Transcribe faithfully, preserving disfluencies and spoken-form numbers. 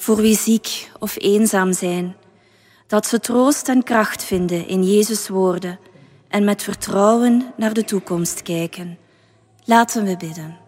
voor wie ziek of eenzaam zijn, dat ze troost en kracht vinden in Jezus' woorden en met vertrouwen naar de toekomst kijken. Laten we bidden.